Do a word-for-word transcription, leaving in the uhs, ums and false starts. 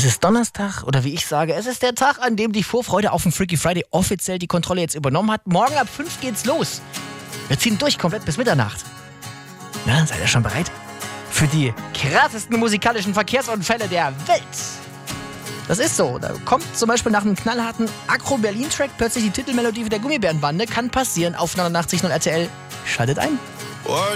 ist Donnerstag oder wie ich sage, es ist der Tag, an dem die Vorfreude auf den Freaky Friday offiziell die Kontrolle jetzt übernommen hat. Morgen ab fünf geht's los. Wir ziehen durch komplett bis Mitternacht. Na, seid ihr schon bereit? Für die krassesten musikalischen Verkehrsunfälle der Welt. Das ist so. Da kommt zum Beispiel nach einem knallharten Agro-Berlin-Track plötzlich die Titelmelodie der Gummibärenbande. Kann passieren auf neunundachtzig Komma null R T L. Schaltet ein. What